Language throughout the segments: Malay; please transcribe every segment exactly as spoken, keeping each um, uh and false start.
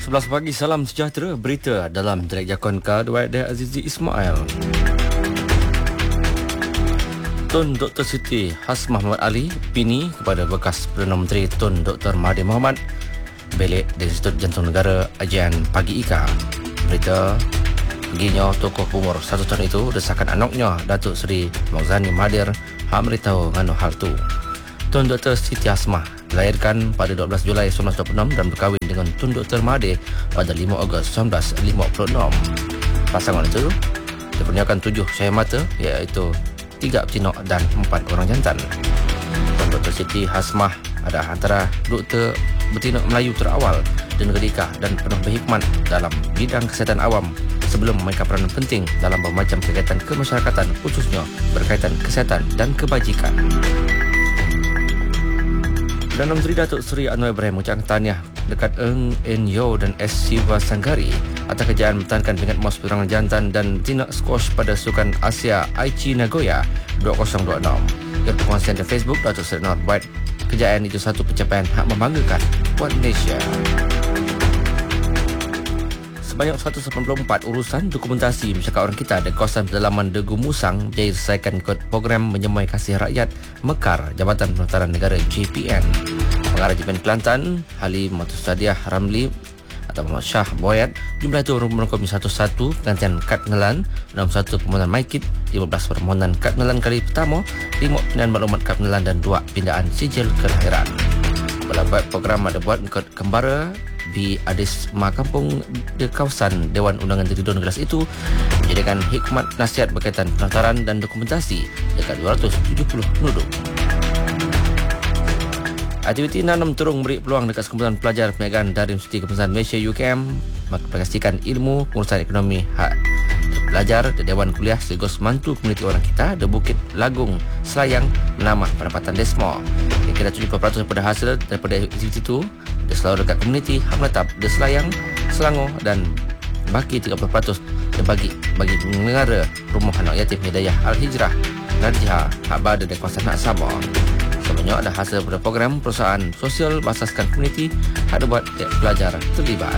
sebelas pagi, salam sejahtera. Berita dalam Direct Jakon Ka Dwayat Azizi Ismail. Tun Doktor Siti Hasmah Muhammad Ali Pini kepada bekas Perdana Menteri Tun Doktor Mahathir Mohamad belik di Institut Jantung Negara Ajian Pagi Ika. Berita ginya tokoh umur satu tahun itu desakan anaknya Datuk Seri Mokzani Mahathir hak beritahu ngano hal tu. Tun Doktor Siti Hasmah dilahirkan pada dua belas Julai seribu sembilan ratus dua puluh enam dan berkahwin dengan Tun Doktor Mahathir pada lima Ogos seribu sembilan ratus lima puluh enam. Pasangan itu dikurniakan tujuh cahaya mata, iaitu tiga betina dan empat orang jantan. Tun Doktor Siti Hasmah adalah antara doktor betina Melayu terawal di negeri Ika dan penuh berhikmat dalam bidang kesihatan awam sebelum memainkan peranan penting dalam bermacam kegiatan kemasyarakatan, khususnya berkaitan kesihatan dan kebajikan. Perdana Menteri Datuk Seri Anwar Ibrahim mengucapkan tahniah dekat Eng En Yo dan S. Siva Sanggari atas kejayaan mempertahankan pingat emas perangan jantan dan betina squash pada Sukan Asia Aichi Nagoya dua ribu dua puluh enam. Di perkongsian di Facebook, Datuk Seri Anwar buat kejayaan itu satu pencapaian hak membanggakan buat Malaysia. Sebanyak seratus lapan puluh empat urusan dokumentasi masyarakat orang kita di kawasan pedalaman Degu Musang berjaya diselesaikan ikut program Menyemai Kasih Rakyat Mekar Jabatan Pendaftaran Negara J P N. Pengarah J P N Kelantan Halim Matustadiah Ramli atau Muhammad Shah Boyat, jumlah itu merangkumi satu satu pergantian kad pengenalan, enam puluh satu permohonan MyKit, lima belas permohonan kad pengenalan kali pertama, lima pindahan maklumat kad pengenalan dan dua pindaan sijil kelahiran. Dalam buat program ada buat kod kembara di Adis Makampung di kawasan Dewan Undangan Terido Negara itu menjadikan hikmat nasihat berkaitan pendaftaran dan dokumentasi dekat dua ratus tujuh puluh penduduk. Aktiviti nanam terung beri peluang dekat sekumpulan pelajar perniagaan dari Universiti Kebangsaan Malaysia U K M mengaplikasikan ilmu pengurusan ekonomi hak belajar di Dewan Kuliah sekaligus mantu komuniti orang kita di Bukit Lagung, Selayang menambah pendapatan desmo. Kira tujuh puluh peratus daripada hasil daripada aktiviti itu selalu dekat komuniti hak menetap di Selayang, Selangor dan baki tiga puluh peratus dibagi bagi penyelenggara rumah anak yatim Hidayah Al-Hijrah Narjiha hak berada di kawasan Hak Sabah. Sebanyak ada hasil pada program perusahaan sosial berasaskan komuniti hak dibuat pelajar terlibat.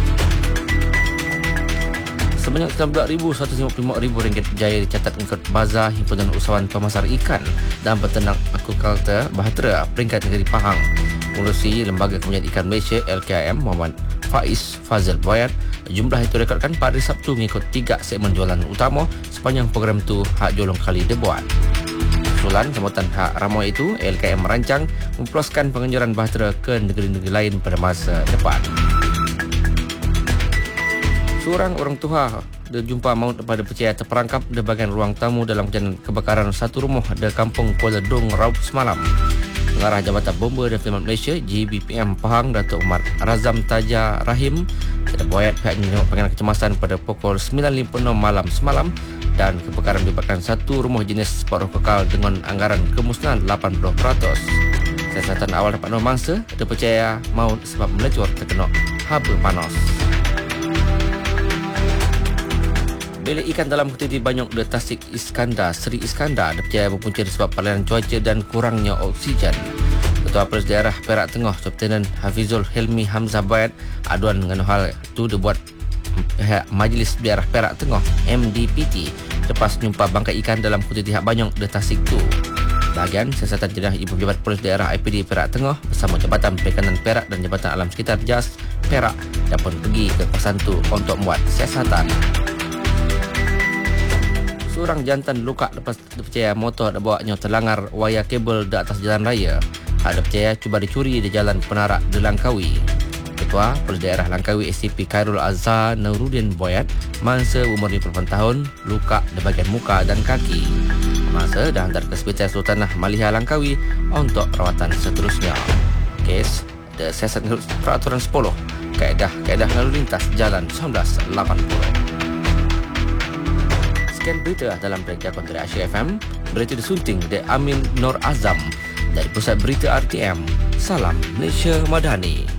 Sebanyak sembilan belas ribu seratus lima puluh lima ribu ringgit berjaya dicatat mengikut Bazar Himpunan Usahawan Pemasar Ikan dan Peternak Aquaculture Bahtera peringkat negeri Pahang. Pengurusi Lembaga Kemudian Ikan Malaysia L K I M Muhammad Faiz Fazil Boyat, jumlah itu rekodkan pada Sabtu mengikut tiga segmen jualan utama sepanjang program itu hak jolong kali dibuat. Usulan sambutan hak ramai itu, L K I M merancang memperluaskan penganjuran bahtera ke negeri-negeri lain pada masa depan. Seorang orang tua berjumpa maut pada percaya terperangkap di bahagian ruang tamu dalam kejadian kebakaran satu rumah di Kampung Kuala Dong Raub semalam. Pengarah Jabatan Bomba dan Filmat Malaysia J B P M Pahang Datuk Umar Razam Taja Rahim tidak buat pihaknya menengok panggilan kecemasan pada pukul sembilan lima puluh enam malam semalam dan kebakaran melibatkan satu rumah jenis sport kekal dengan anggaran kemusnahan lapan puluh peratus. Siasatan awal dapat mangsa dipercaya maut sebab melecur terkena haba panas. Bilik ikan dalam kutinti Banyok di Tasik Iskandar, Seri Iskandar dipercaya berpunca sebab pelayanan cuaca dan kurangnya oksigen. Ketua Polis Daerah Perak Tengah, Lieutenant Hafizul Hilmi Hamzah Bayat, aduan dengan hal itu dibuat pihak Majlis Daerah Perak Tengah M D P T lepas jumpa bangkai ikan dalam kutinti Hak Banyok di Tasik itu. Bahagian siasatan jenayah Ibu Pejabat Polis Daerah I P D Perak Tengah bersama Jabatan Perikanan Perak dan Jabatan Alam Sekitar J A S Perak dan pun pergi ke kawasan itu untuk membuat siasatan. Seorang jantan luka lepas dipercaya motor dibawanya terlangar wayar kabel di atas jalan raya. Hak dipercaya cuba dicuri di jalan Penarak di Langkawi. Ketua Polis Daerah Langkawi S C P Khairul Azhar Nuruddin Boyat, mangsa umur lima puluh tahun, luka di bahagian muka dan kaki. Mangsa dah hantar ke Hospital Sultanah Malihah Langkawi untuk rawatan seterusnya. Kes di siasat peraturan sepuluh Kaedah-Kaedah Lalu Lintas Jalan seribu sembilan ratus lapan puluh. Sekian berita dalam Direct Jakon dari Asia F M. Berita disunting dari Amin Nur Azam dari Pusat Berita R T M. Salam Malaysia Madani.